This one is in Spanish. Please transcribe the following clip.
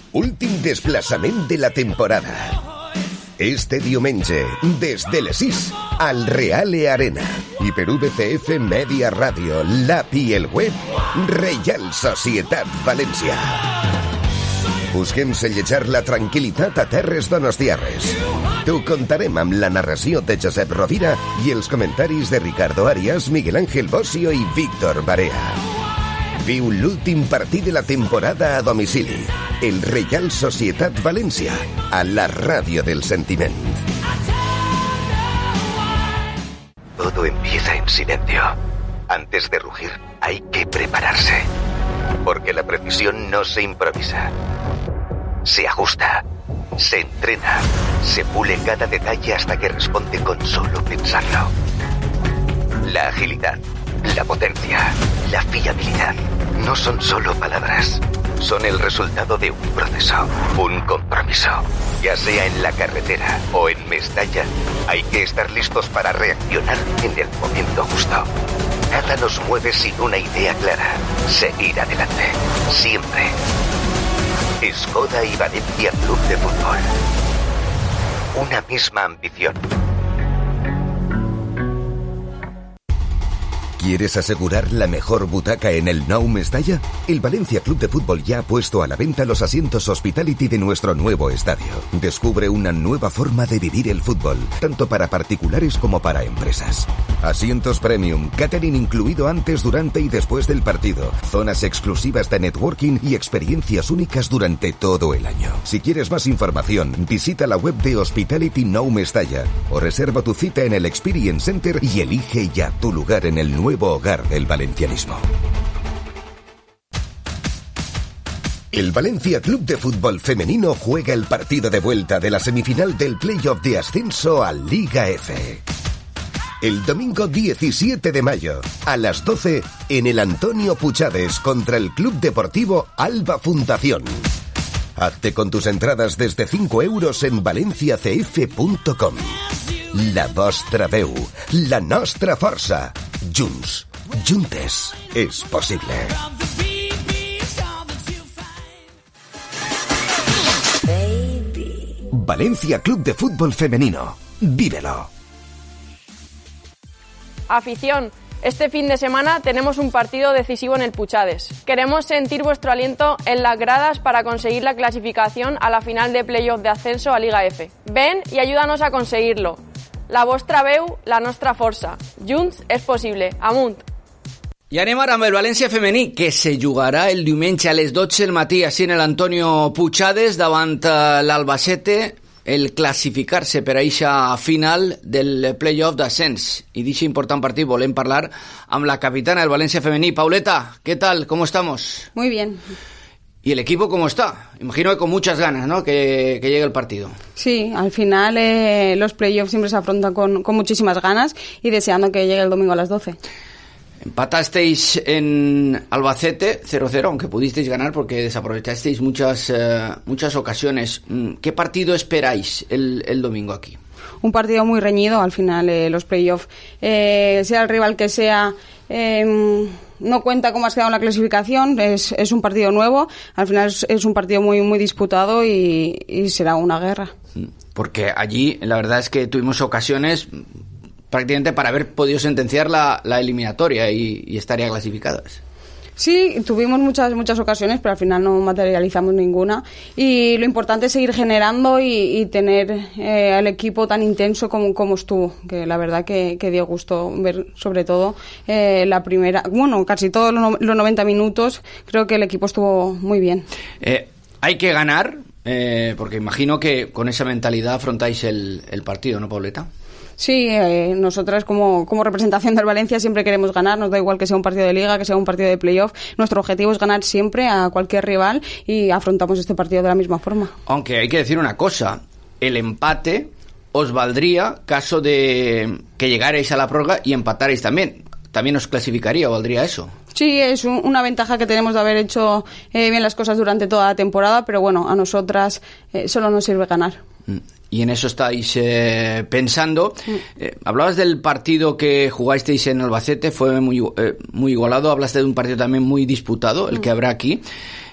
últim desplaçament de la temporada. Este diumenge, des de les 6, al Reale Arena. I per VCF Media Ràdio, l'app i el web, Reial Societat València. Busquem sellejar la tranquil·litat a terres donostiarres. T'ho contarem amb la narració de Josep Rovira i els comentaris de Ricardo Arias, Miguel Ángel Bossio i Víctor Barea. Viu l'últim partit de la temporada a domicili. El Reial Societat València, a la ràdio del sentiment. Todo empieza en silencio. Antes de rugir, hay que prepararse. Porque la precisión no se improvisa. Se ajusta, se entrena, se pule cada detalle hasta que responde con solo pensarlo. La agilidad, la potencia, la fiabilidad no son solo palabras. Son el resultado de un proceso, un compromiso. Ya sea en la carretera o en Mestalla, hay que estar listos para reaccionar en el momento justo. Nada nos mueve sin una idea clara. Seguir adelante. Siempre. Skoda y Valencia Club de Fútbol. Una misma ambición. ¿Quieres asegurar la mejor butaca en el Nou Mestalla? El Valencia Club de Fútbol ya ha puesto a la venta los asientos Hospitality de nuestro nuevo estadio. Descubre una nueva forma de vivir el fútbol, tanto para particulares como para empresas. Asientos premium, catering incluido antes, durante y después del partido, zonas exclusivas de networking y experiencias únicas durante todo el año. Si quieres más información, visita la web de Hospitality Nou Mestalla o reserva tu cita en el Experience Center y elige ya tu lugar en el nuevo hogar del valencianismo. El Valencia Club de Fútbol Femenino juega el partido de vuelta de la semifinal del playoff de ascenso a Liga F. El domingo 17 de mayo, a las 12, en el Antonio Puchades contra el Club Deportivo Alba Fundación. Hazte con tus entradas desde 5 euros en valenciacf.com. La vostra veu, la nostra força. Junts, juntes, és possible. Valencia Club de Fútbol Femenino. Vívelo. Afición, este fin de semana tenemos un partido decisivo en el Puchades. Queremos sentir vuestro aliento en las gradas para conseguir la clasificación a la final de playoff de ascenso a Liga F. Ven y ayúdanos a conseguirlo. La vostra veu, la nostra força. Junts és possible. Amunt. I anem ara amb el València femení, que se jugarà el diumenge a les 12 del matí així en l'Antonio Puchades davant l'Albacete, el classificar-se per a eixa final del playoff d'ascens. I d'eixe important partit volem parlar amb la capitana del València femení. Pauleta, ¿qué tal? ¿Cómo estamos? Muy bien. ¿Y el equipo cómo está? Imagino que con muchas ganas, ¿no? Que llegue el partido. Sí, al final los playoffs siempre se afrontan con muchísimas ganas y deseando que llegue el domingo a las 12. Empatasteis en Albacete 0-0, aunque pudisteis ganar porque desaprovechasteis muchas ocasiones. ¿Qué partido esperáis el domingo aquí? Un partido muy reñido, al final los playoffs, sea el rival que sea... no cuenta cómo has quedado en la clasificación, es un partido nuevo, al final es un partido muy, muy disputado y será una guerra. Porque allí la verdad es que tuvimos ocasiones prácticamente para haber podido sentenciar la eliminatoria y estaría clasificadas. Sí, tuvimos muchas ocasiones, pero al final no materializamos ninguna. Y lo importante es seguir generando y tener al equipo tan intenso como estuvo. Que la verdad que dio gusto ver, sobre todo, la primera... Bueno, casi todos los 90 minutos, creo que el equipo estuvo muy bien. Hay que ganar, porque imagino que con esa mentalidad afrontáis el partido, ¿no, Pauleta? Sí, nosotras como representación del Valencia siempre queremos ganar, nos da igual que sea un partido de liga, que sea un partido de playoff, nuestro objetivo es ganar siempre a cualquier rival y afrontamos este partido de la misma forma. Aunque hay que decir una cosa, el empate os valdría caso de que llegarais a la prórroga y empatarais también os clasificaría o valdría eso. Sí, es una ventaja que tenemos de haber hecho bien las cosas durante toda la temporada, pero bueno, a nosotras solo nos sirve ganar. Y en eso estáis pensando. Hablabas del partido que jugasteis en Albacete, fue muy igualado. Hablaste de un partido también muy disputado, el que habrá aquí.